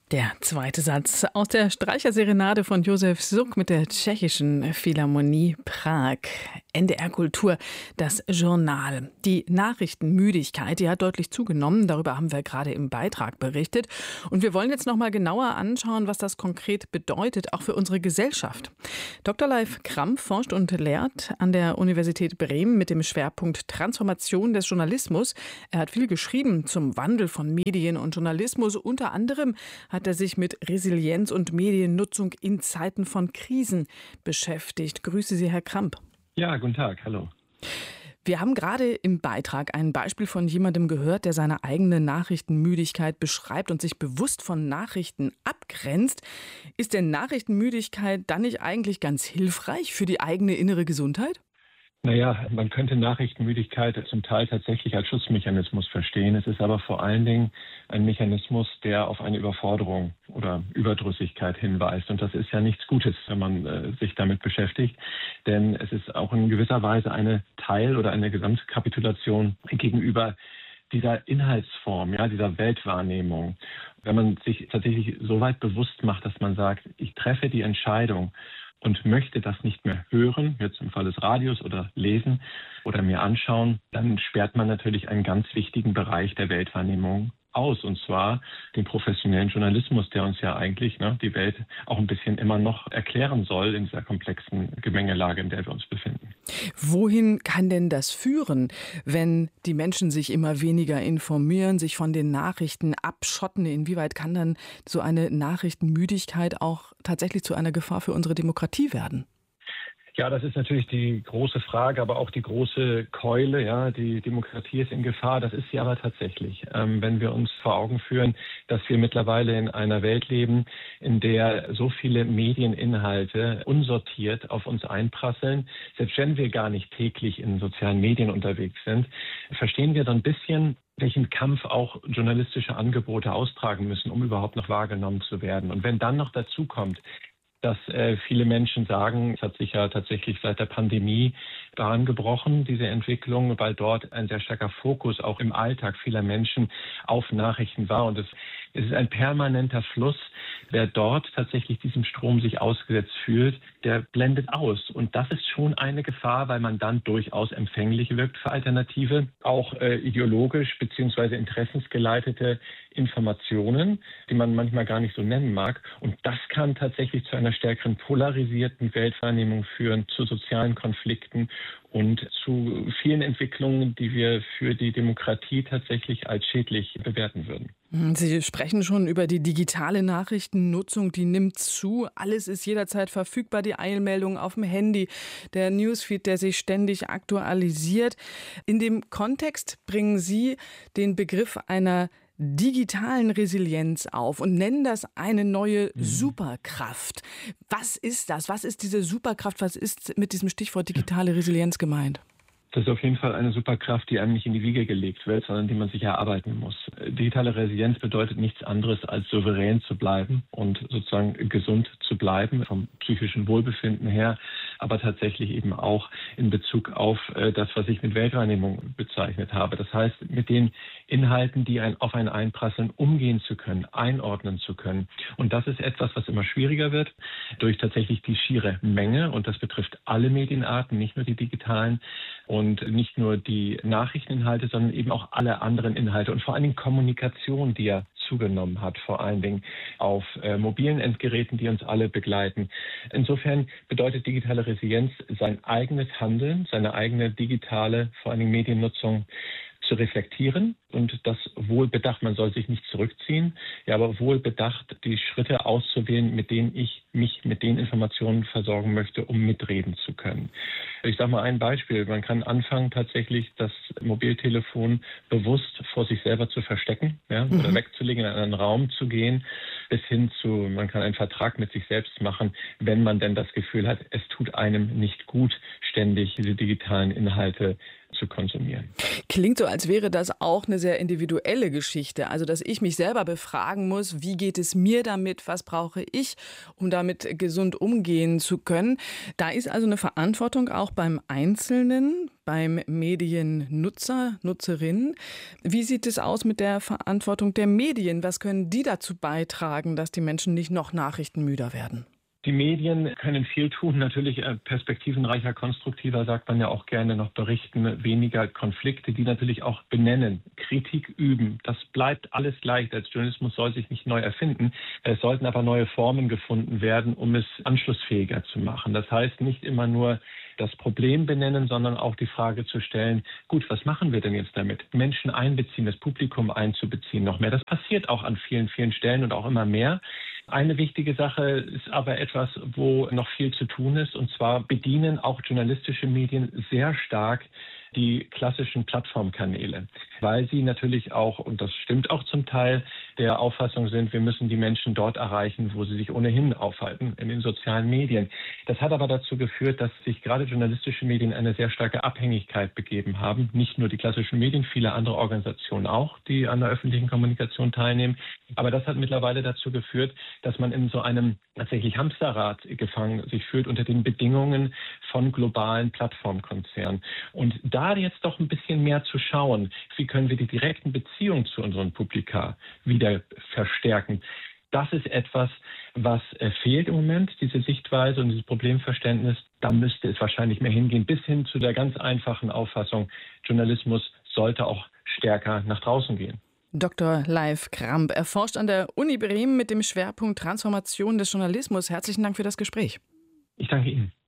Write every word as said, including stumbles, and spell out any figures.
Der zweite Satz aus der Streicherserenade von Josef Suk mit der Tschechischen Philharmonie Prag. N D R Kultur, das Journal. Die Nachrichtenmüdigkeit, die hat deutlich zugenommen. Darüber haben wir gerade im Beitrag berichtet. Und wir wollen jetzt noch mal genauer anschauen, was das konkret bedeutet, auch für unsere Gesellschaft. Doktor Leif Kramp forscht und lehrt an der Universität Bremen mit dem Schwerpunkt Transformation des Journalismus. Er hat viel geschrieben zum Wandel von Medien und Journalismus. Unter anderem hat er sich mit Resilienz und Mediennutzung in Zeiten von Krisen beschäftigt. Grüße Sie, Herr Kramp. Ja, guten Tag, hallo. Wir haben gerade im Beitrag ein Beispiel von jemandem gehört, der seine eigene Nachrichtenmüdigkeit beschreibt und sich bewusst von Nachrichten abgrenzt. Ist denn Nachrichtenmüdigkeit dann nicht eigentlich ganz hilfreich für die eigene innere Gesundheit? Naja, man könnte Nachrichtenmüdigkeit zum Teil tatsächlich als Schutzmechanismus verstehen. Es ist aber vor allen Dingen ein Mechanismus, der auf eine Überforderung oder Überdrüssigkeit hinweist. Und das ist ja nichts Gutes, wenn man äh, sich damit beschäftigt. Denn es ist auch in gewisser Weise eine Teil- oder eine Gesamtkapitulation gegenüber dieser Inhaltsform, ja, dieser Weltwahrnehmung. Wenn man sich tatsächlich so weit bewusst macht, dass man sagt, ich treffe die Entscheidung und möchte das nicht mehr hören, jetzt im Fall des Radios oder lesen oder mir anschauen, dann sperrt man natürlich einen ganz wichtigen Bereich der Weltwahrnehmung aus, und zwar den professionellen Journalismus, der uns ja eigentlich ne, die Welt auch ein bisschen immer noch erklären soll in dieser komplexen Gemengelage, in der wir uns befinden. Wohin kann denn das führen, wenn die Menschen sich immer weniger informieren, sich von den Nachrichten abschotten? Inwieweit kann dann so eine Nachrichtenmüdigkeit auch tatsächlich zu einer Gefahr für unsere Demokratie werden? Ja, das ist natürlich die große Frage, aber auch die große Keule. Ja, die Demokratie ist in Gefahr. Das ist sie aber tatsächlich. Ähm, wenn wir uns vor Augen führen, dass wir mittlerweile in einer Welt leben, in der so viele Medieninhalte unsortiert auf uns einprasseln, selbst wenn wir gar nicht täglich in sozialen Medien unterwegs sind, verstehen wir dann ein bisschen, welchen Kampf auch journalistische Angebote austragen müssen, um überhaupt noch wahrgenommen zu werden. Und wenn dann noch dazu kommt, dass äh, viele Menschen sagen, es hat sich ja tatsächlich seit der Pandemie daran gebrochen, diese Entwicklung, weil dort ein sehr starker Fokus auch im Alltag vieler Menschen auf Nachrichten war. Und es, es ist ein permanenter Fluss. Wer dort tatsächlich diesem Strom sich ausgesetzt fühlt, der blendet aus. Und das ist schon eine Gefahr, weil man dann durchaus empfänglich wirkt für Alternative, auch äh, ideologisch beziehungsweise interessensgeleitete Informationen, die man manchmal gar nicht so nennen mag. Und das kann tatsächlich zu einer stärkeren polarisierten Weltwahrnehmung führen, zu sozialen Konflikten und zu vielen Entwicklungen, die wir für die Demokratie tatsächlich als schädlich bewerten würden. Sie sprechen schon über die digitale Nachrichtennutzung, die nimmt zu. Alles ist jederzeit verfügbar, die Eilmeldungen auf dem Handy, der Newsfeed, der sich ständig aktualisiert. In dem Kontext bringen Sie den Begriff einer digitalen Resilienz auf und nennen das eine neue Superkraft. Was ist das? Was ist diese Superkraft? Was ist mit diesem Stichwort digitale Resilienz gemeint? Das ist auf jeden Fall eine Superkraft, die einem nicht in die Wiege gelegt wird, sondern die man sich erarbeiten muss. Digitale Resilienz bedeutet nichts anderes, als souverän zu bleiben und sozusagen gesund zu bleiben, vom psychischen Wohlbefinden her, aber tatsächlich eben auch in Bezug auf das, was ich mit Weltwahrnehmung bezeichnet habe. Das heißt, mit den Inhalten, die ein, auf einen einprasseln, umgehen zu können, einordnen zu können. Und das ist etwas, was immer schwieriger wird durch tatsächlich die schiere Menge. Und das betrifft alle Medienarten, nicht nur die digitalen. Und nicht nur die Nachrichteninhalte, sondern eben auch alle anderen Inhalte und vor allen Dingen Kommunikation, die ja zugenommen hat, vor allen Dingen auf äh, mobilen Endgeräten, die uns alle begleiten. Insofern bedeutet digitale Resilienz sein eigenes Handeln, seine eigene digitale, vor allen Dingen Mediennutzung zu reflektieren und das wohlbedacht, man soll sich nicht zurückziehen, ja, aber wohlbedacht die Schritte auszuwählen, mit denen ich mich mit den Informationen versorgen möchte, um mitreden zu können. Ich sage mal ein Beispiel. Man kann anfangen, tatsächlich das Mobiltelefon bewusst vor sich selber zu verstecken, ja, mhm. oder wegzulegen, in einen Raum zu gehen, bis hin zu, man kann einen Vertrag mit sich selbst machen, wenn man denn das Gefühl hat, es tut einem nicht gut, ständig diese digitalen Inhalte zu konsumieren. Klingt so, als wäre das auch eine sehr individuelle Geschichte. Also, dass ich mich selber befragen muss, wie geht es mir damit, was brauche ich, um damit gesund umgehen zu können. Da ist also eine Verantwortung auch beim Einzelnen, beim Mediennutzer, Nutzerinnen. Wie sieht es aus mit der Verantwortung der Medien? Was können die dazu beitragen, dass die Menschen nicht noch nachrichtenmüder werden? Die Medien können viel tun, natürlich perspektivenreicher, konstruktiver, sagt man ja auch gerne, noch berichten, weniger Konflikte, die natürlich auch benennen, Kritik üben. Das bleibt alles gleich. Der Journalismus soll sich nicht neu erfinden. Es sollten aber neue Formen gefunden werden, um es anschlussfähiger zu machen. Das heißt, nicht immer nur das Problem benennen, sondern auch die Frage zu stellen, gut, was machen wir denn jetzt damit? Menschen einbeziehen, das Publikum einzubeziehen noch mehr. Das passiert auch an vielen, vielen Stellen und auch immer mehr. Eine wichtige Sache ist aber etwas, wo noch viel zu tun ist, und zwar bedienen auch journalistische Medien sehr stark die klassischen Plattformkanäle, weil sie natürlich auch, und das stimmt auch zum Teil, der Auffassung sind, wir müssen die Menschen dort erreichen, wo sie sich ohnehin aufhalten, in den sozialen Medien. Das hat aber dazu geführt, dass sich gerade journalistische Medien eine sehr starke Abhängigkeit begeben haben. Nicht nur die klassischen Medien, viele andere Organisationen auch, die an der öffentlichen Kommunikation teilnehmen. Aber das hat mittlerweile dazu geführt, dass man in so einem tatsächlich Hamsterrad gefangen sich fühlt unter den Bedingungen von globalen Plattformkonzernen. Und da jetzt doch ein bisschen mehr zu schauen, wie können wir die direkten Beziehungen zu unseren Publika wieder verstärken. Das ist etwas, was fehlt im Moment, diese Sichtweise und dieses Problemverständnis. Da müsste es wahrscheinlich mehr hingehen, bis hin zu der ganz einfachen Auffassung, Journalismus sollte auch stärker nach draußen gehen. Doktor Leif Kramp erforscht an der Uni Bremen mit dem Schwerpunkt Transformation des Journalismus. Herzlichen Dank für das Gespräch. Ich danke Ihnen.